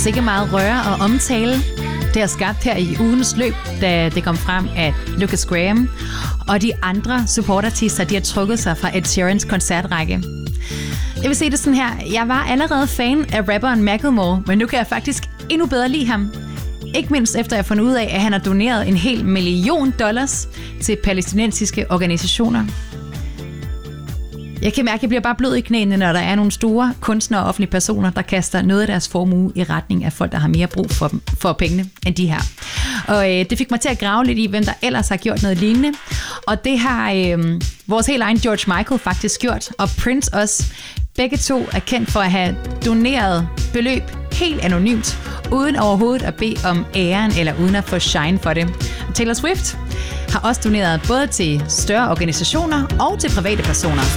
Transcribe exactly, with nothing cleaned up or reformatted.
sikke meget røre og omtale, det har skabt her i ugens løb, da det kom frem, at Lucas Graham og de andre supportartister, de har trukket sig fra Ed Sheerans koncertrække. Jeg vil se det sådan her. Jeg var allerede fan af rapperen Macklemore, men nu kan jeg faktisk endnu bedre lide ham. Ikke mindst efter jeg har fundet ud af, at han har doneret en hel million dollars til palæstinensiske organisationer. Jeg kan mærke, at jeg bliver bare blød i knæene, når der er nogle store kunstnere og offentlige personer, der kaster noget af deres formue i retning af folk, der har mere brug for, dem, for pengene end de her. Og øh, det fik mig til at grave lidt i, hvem der ellers har gjort noget lignende. Og det har øh, vores helt egen George Michael faktisk gjort, og Prince også. Begge to er kendt for at have doneret beløb helt anonymt, uden overhovedet at bede om æren eller uden at få shine for det. Taylor Swift har også doneret både til større organisationer og til private personer.